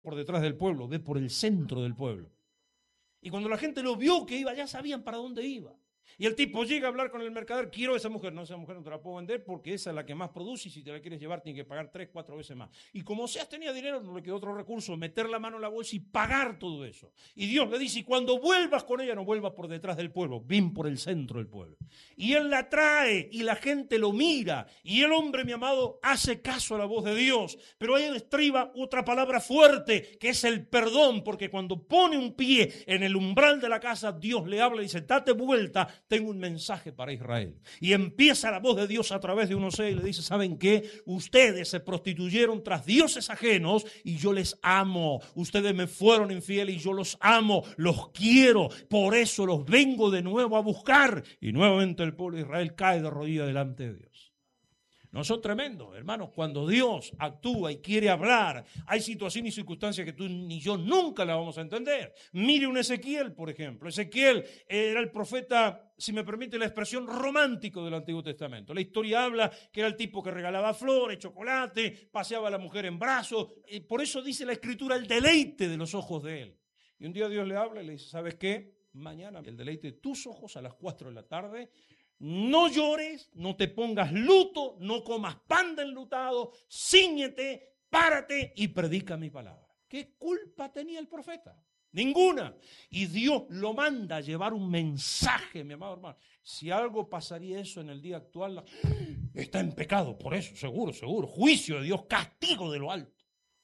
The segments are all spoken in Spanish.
por detrás del pueblo, ve por el centro del pueblo. Y cuando la gente lo vio que iba, ya sabían para dónde iba. Y el tipo llega a hablar con el mercader, quiero esa mujer. No, esa mujer no te la puedo vender porque esa es la que más produce y si te la quieres llevar tienes que pagar 3, 4 veces más. Y como Oseas tenía dinero, no le quedó otro recurso, meter la mano en la bolsa y pagar todo eso. Y Dios le dice, y cuando vuelvas con ella, no vuelvas por detrás del pueblo, ven por el centro del pueblo. Y él la trae y la gente lo mira. Y el hombre, mi amado, hace caso a la voz de Dios. Pero ahí estriba otra palabra fuerte, que es el perdón, porque cuando pone un pie en el umbral de la casa, Dios le habla y dice, date vuelta, tengo un mensaje para Israel. Y empieza la voz de Dios a través de Oseas y le dice, ¿saben qué? Ustedes se prostituyeron tras dioses ajenos y yo les amo. Ustedes me fueron infieles y yo los amo, los quiero. Por eso los vengo de nuevo a buscar. Y nuevamente el pueblo de Israel cae de rodillas delante de Dios. No son tremendos, hermanos. Cuando Dios actúa y quiere hablar, hay situaciones y circunstancias que tú ni yo nunca las vamos a entender. Mire un Ezequiel, por ejemplo. Ezequiel era el profeta, si me permite la expresión, romántico del Antiguo Testamento. La historia habla que era el tipo que regalaba flores, chocolate, paseaba a la mujer en brazos. Por eso dice la Escritura, el deleite de los ojos de él. Y un día Dios le habla y le dice, ¿sabes qué? Mañana el deleite de tus ojos a las 4 de la tarde. No llores, no te pongas luto, no comas pan de enlutado, cíñete, párate y predica mi palabra. ¿Qué culpa tenía el profeta? Ninguna. Y Dios lo manda a llevar un mensaje, mi amado hermano. Si algo pasaría eso en el día actual, está en pecado, por eso, seguro, seguro. Juicio de Dios, castigo de lo alto.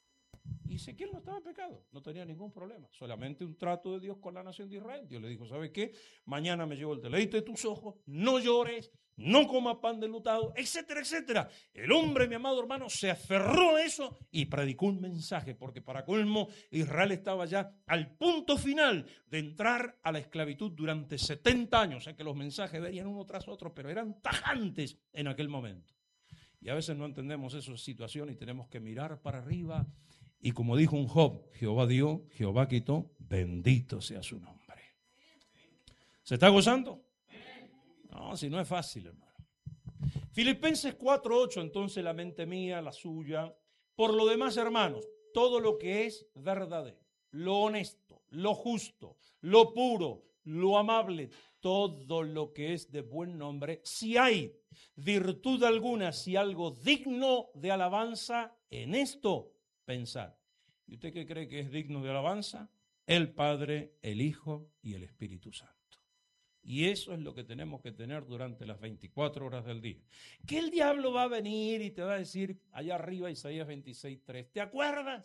Y Ezequiel no estaba en pecado, no tenía ningún problema, solamente un trato de Dios con la nación de Israel. Dios le dijo, ¿sabes qué? Mañana me llevo el deleite de tus ojos, no llores, no comas pan de enlutado, etcétera, etcétera. El hombre, mi amado hermano, se aferró a eso y predicó un mensaje, porque para colmo Israel estaba ya al punto final de entrar a la esclavitud durante 70 años. O sea que los mensajes venían uno tras otro, pero eran tajantes en aquel momento. Y a veces no entendemos esas situaciones y tenemos que mirar para arriba. Y como dijo un Job, Jehová dio, Jehová quitó, bendito sea su nombre. ¿Se está gozando? No, si no es fácil, hermano. Filipenses 4:8, entonces la mente mía, la suya. Por lo demás, hermanos, todo lo que es verdadero, lo honesto, lo justo, lo puro, lo amable, todo lo que es de buen nombre, si hay virtud alguna, si algo digno de alabanza, en esto pensar. ¿Y usted qué cree que es digno de alabanza? El Padre, el Hijo y el Espíritu Santo. Y eso es lo que tenemos que tener durante las 24 horas del día. Que el diablo va a venir y te va a decir, allá arriba Isaías 26:3, ¿te acuerdas?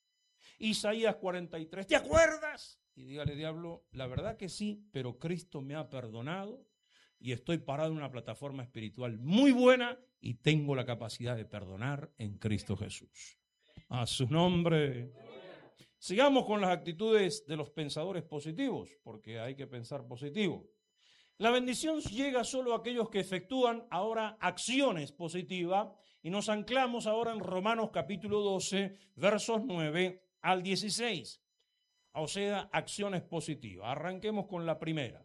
Isaías 43, ¿te acuerdas? Y dígale, diablo, la verdad que sí, pero Cristo me ha perdonado y estoy parado en una plataforma espiritual muy buena y tengo la capacidad de perdonar en Cristo Jesús. A su nombre. Sigamos con las actitudes de los pensadores positivos, porque hay que pensar positivo. La bendición llega solo a aquellos que efectúan ahora acciones positivas y nos anclamos ahora en Romanos capítulo 12, versos 9 al 16. O sea, acciones positivas. Arranquemos con la primera.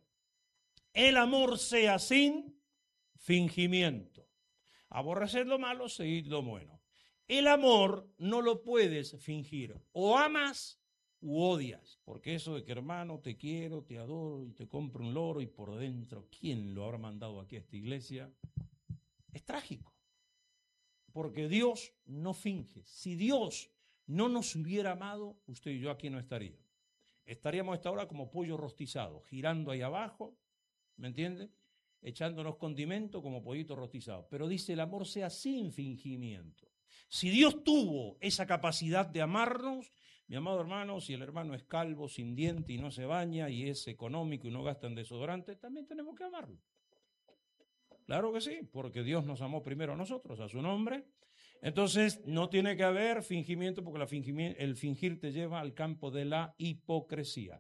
El amor sea sin fingimiento. Aborreced lo malo, seguid lo bueno. El amor no lo puedes fingir. O amas u odias. Porque eso de que hermano te quiero, te adoro y te compro un loro y por dentro, ¿quién lo habrá mandado aquí a esta iglesia? Es trágico. Porque Dios no finge. Si Dios no nos hubiera amado, usted y yo aquí no estaríamos. Estaríamos a esta hora como pollo rostizado, girando ahí abajo, ¿me entiende? Echándonos condimento como pollito rostizado. Pero dice, el amor sea sin fingimiento. Si Dios tuvo esa capacidad de amarnos, mi amado hermano, si el hermano es calvo, sin diente y no se baña y es económico y no gasta en desodorante, también tenemos que amarlo. Claro que sí, porque Dios nos amó primero a nosotros, a su nombre. Entonces, no tiene que haber fingimiento, porque el fingir te lleva al campo de la hipocresía.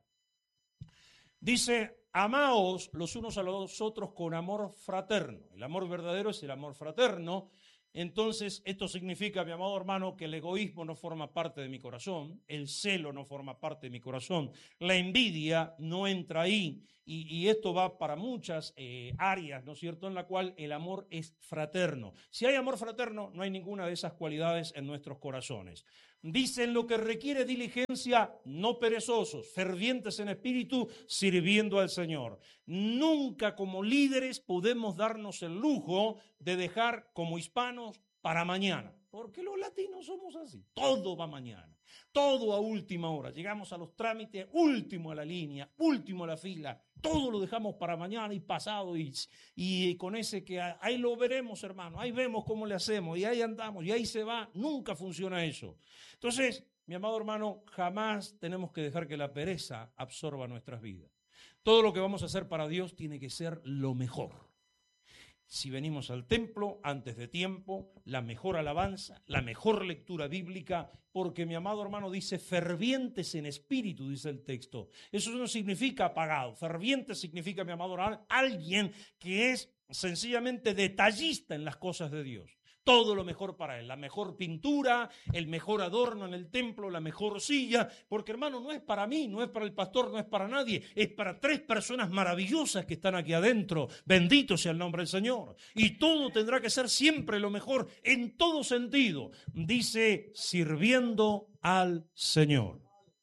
Dice, amaos los unos a los otros con amor fraterno. El amor verdadero es el amor fraterno. Entonces, esto significa, mi amado hermano, que el egoísmo no forma parte de mi corazón, el celo no forma parte de mi corazón, la envidia no entra ahí, y esto va para muchas áreas, ¿no es cierto?, en la cual el amor es fraterno. Si hay amor fraterno, no hay ninguna de esas cualidades en nuestros corazones. Dicen lo que requiere diligencia, no perezosos, fervientes en espíritu, sirviendo al Señor. Nunca como líderes podemos darnos el lujo de dejar como hispanos para mañana, porque los latinos somos así. Todo va mañana, todo a última hora. Llegamos a los trámites, último a la línea, último a la fila. Todo lo dejamos para mañana y pasado y con ese que ahí lo veremos, hermano, ahí vemos cómo le hacemos y ahí andamos y ahí se va. Nunca funciona eso. Entonces, mi amado hermano, jamás tenemos que dejar que la pereza absorba nuestras vidas. Todo lo que vamos a hacer para Dios tiene que ser lo mejor. Si venimos al templo antes de tiempo, la mejor alabanza, la mejor lectura bíblica, porque mi amado hermano dice fervientes en espíritu, dice el texto. Eso no significa apagado. Ferviente significa, mi amado hermano, alguien que es sencillamente detallista en las cosas de Dios. Todo lo mejor para él, la mejor pintura, el mejor adorno en el templo, la mejor silla, porque hermano, no es para mí, no es para el pastor, no es para nadie, es para 3 personas maravillosas que están aquí adentro. Bendito sea el nombre del Señor. Y todo tendrá que ser siempre lo mejor, en todo sentido. Dice, sirviendo al Señor.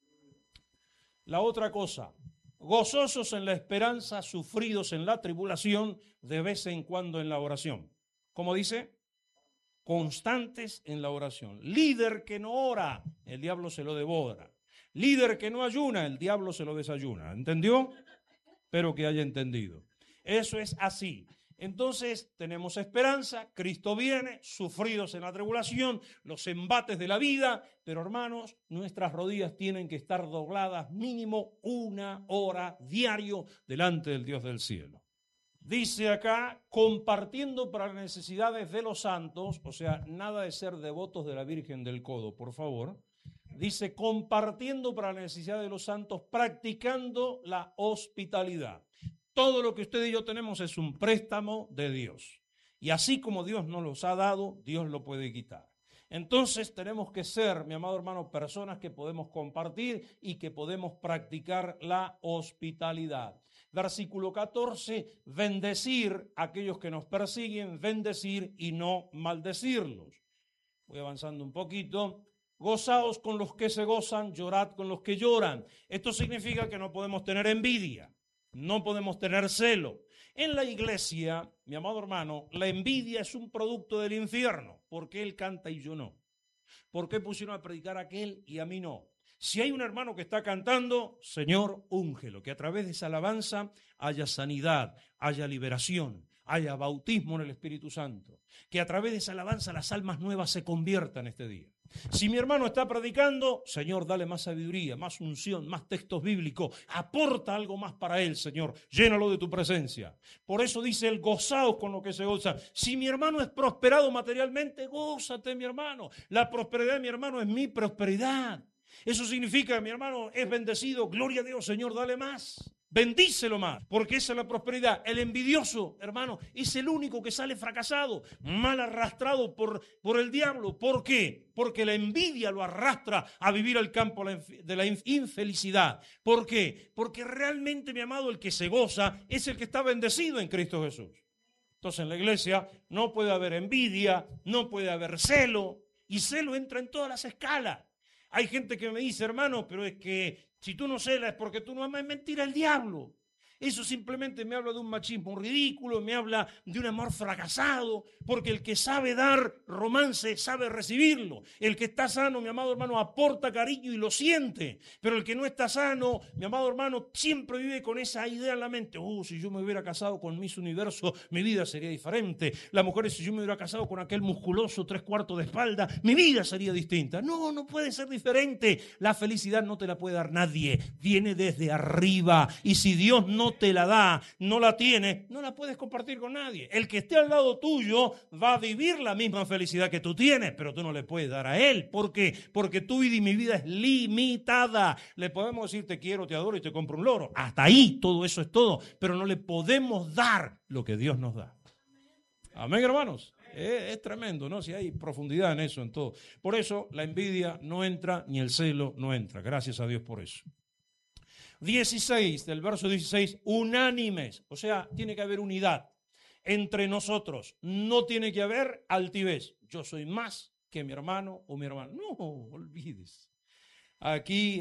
La otra cosa, gozosos en la esperanza, sufridos en la tribulación, de vez en cuando en la oración. ¿Cómo dice? Constantes en la oración. Líder que no ora, el diablo se lo devora. Líder que no ayuna, el diablo se lo desayuna. ¿Entendió? Espero que haya entendido. Eso es así. Entonces tenemos esperanza, Cristo viene, sufridos en la tribulación, los embates de la vida, pero hermanos, nuestras rodillas tienen que estar dobladas mínimo 1 hora diario delante del Dios del cielo. Dice acá, compartiendo para las necesidades de los santos, o sea, nada de ser devotos de la Virgen del Codo, por favor. Dice, compartiendo para las necesidades de los santos, practicando la hospitalidad. Todo lo que usted y yo tenemos es un préstamo de Dios. Y así como Dios nos los ha dado, Dios lo puede quitar. Entonces tenemos que ser, mi amado hermano, personas que podemos compartir y que podemos practicar la hospitalidad. Versículo 14, bendecir a aquellos que nos persiguen, bendecir y no maldecirlos. Voy avanzando un poquito. Gozaos con los que se gozan, llorad con los que lloran. Esto significa que no podemos tener envidia, no podemos tener celo. En la iglesia, mi amado hermano, la envidia es un producto del infierno. ¿Por qué él canta y yo no? ¿Por qué pusieron a predicar a aquel y a mí no? Si hay un hermano que está cantando, Señor, úngelo, que a través de esa alabanza haya sanidad, haya liberación, haya bautismo en el Espíritu Santo. Que a través de esa alabanza las almas nuevas se conviertan este día. Si mi hermano está predicando, Señor, dale más sabiduría, más unción, más textos bíblicos. Aporta algo más para él, Señor. Llénalo de tu presencia. Por eso dice el gozaos con lo que se goza. Si mi hermano es prosperado materialmente, gózate, mi hermano. La prosperidad de mi hermano es mi prosperidad. Eso significa que mi hermano es bendecido. Gloria a Dios, Señor, dale más. Bendícelo más, porque esa es la prosperidad. El envidioso, hermano, es el único que sale fracasado, mal arrastrado por el diablo. ¿Por qué? Porque la envidia lo arrastra a vivir al campo de la infelicidad. ¿Por qué? Porque realmente, mi amado, el que se goza es el que está bendecido en Cristo Jesús. Entonces en la iglesia no puede haber envidia, no puede haber celo, y celo entra en todas las escalas. Hay gente que me dice, hermano, pero es que si tú no celas es porque tú no amas. Es mentira, el diablo. Eso simplemente me habla de un machismo ridículo, me habla de un amor fracasado, porque el que sabe dar romance sabe recibirlo. El que está sano, mi amado hermano, aporta cariño y lo siente. Pero el que no está sano, mi amado hermano, siempre vive con esa idea en la mente. Si yo me hubiera casado con Miss Universo, mi vida sería diferente. Las mujeres, si yo me hubiera casado con aquel musculoso 3/4 de espalda, mi vida sería distinta. No puede ser diferente. La felicidad no te la puede dar nadie. Viene desde arriba. Y si Dios no te la da, no la tienes, no la puedes compartir con nadie. El que esté al lado tuyo va a vivir la misma felicidad que tú tienes, pero tú no le puedes dar a él. ¿Por qué? Porque tu vida y mi vida es limitada. Le podemos decir te quiero, te adoro y te compro un loro. Hasta ahí, todo eso es todo, pero no le podemos dar lo que Dios nos da. Amén, hermanos. Es tremendo, ¿no? Si hay profundidad en eso, en todo. Por eso la envidia no entra, ni el celo no entra. Gracias a Dios por eso. 16, del verso 16, unánimes, o sea, tiene que haber unidad entre nosotros, no tiene que haber altivez, yo soy más que mi hermano o mi hermana. No, olvides. Aquí